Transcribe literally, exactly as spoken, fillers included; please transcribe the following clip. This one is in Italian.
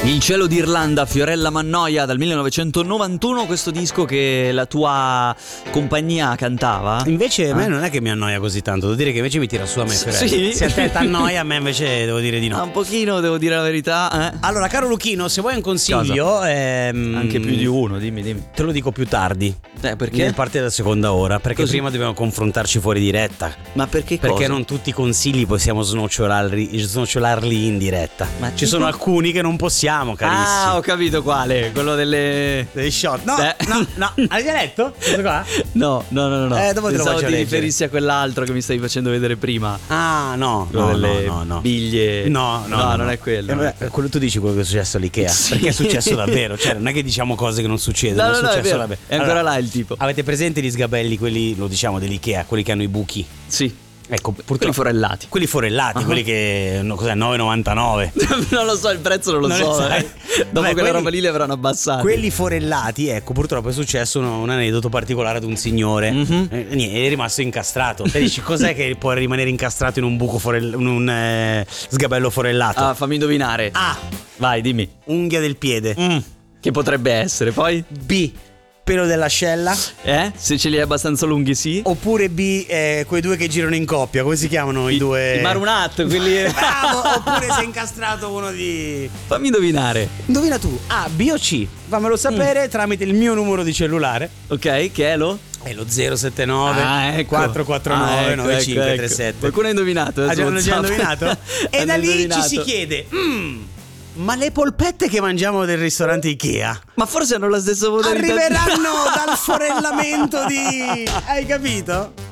Il cielo d'Irlanda, Fiorella Mannoia, dal millenovecentonovantuno, questo disco che la tua compagnia cantava. Invece a me Ah. non è che mi annoia così tanto, devo dire che invece mi tira su a me, S- Fiorella. sì. Se a te t'annoia, a me invece devo dire di no. Ah, un pochino, devo dire la verità, eh? Allora, caro Luchino, se vuoi un consiglio, ehm, Anche più di uno, dimmi, dimmi. te lo dico più tardi. Eh, perché? Nel parte della seconda ora, perché Così? prima dobbiamo confrontarci fuori diretta. Ma perché Perché cosa? non tutti i consigli possiamo snocciolarli, snocciolarli in diretta. Ma ci tipo? sono alcuni che non possiamo, carissimi. Ah, ho capito quale, quello delle... Dei shot. No, Eh. no, no. Hai già letto? Questo qua? No, no, no, no, no. Eh, dopo te lo Pensavo faccio ti leggere. riferissi a quell'altro che mi stavi facendo vedere prima. Ah, no, Quello no, delle no, no, no. biglie. No, no, no, no, non no. è quello. Eh, non è beh, quello tu dici quello che è successo all'Ikea. Sì. Perché è successo davvero. Cioè, non è che diciamo cose che non succedono. No, è no, no, è successo vero. davvero. È ancora Allora, là il tipo. avete presente gli sgabelli, quelli, lo diciamo, dell'Ikea, quelli che hanno i buchi? Sì. Ecco, purtroppo. Quelli forellati. Quelli forellati, Ah. quelli che. No, cos'è? nove e novantanove. Non lo so, il prezzo non lo Non so. lo sai. eh. Dopo Vabbè, quella quelli- roba lì li avranno abbassati. Quelli forellati, ecco, purtroppo è successo un, un aneddoto particolare ad un signore. Mhm. Eh, niente, è rimasto incastrato. Te dici, cos'è che può rimanere incastrato in un buco forell- in un eh, sgabello forellato? Ah, fammi indovinare. A. Vai, dimmi. Unghia del piede. Mm. Che potrebbe essere, poi? B. Pelo dell'ascella. Eh? Se ce li hai abbastanza lunghi, sì. Oppure B. Eh, quei due che girano in coppia. Come si chiamano i, due? I marunat, quelli. Bravo. Oppure si è incastrato uno di. Fammi indovinare. Indovina tu. A, B o C? Fammelo sapere tramite il mio numero di cellulare. Ok, che è lo? È lo zero sette nove Ah, ecco. quattro quattro nove Ah, ecco, nove cinque ecco, tre ecco. sette. Qualcuno ha indovinato. Ha su già, hanno già WhatsApp. indovinato? E Hanno da lì indovinato. ci si chiede: "Mm, ma le polpette che mangiamo del ristorante Ikea Ma forse hanno la stessa modalità. arriveranno dal forellamento di. Hai capito?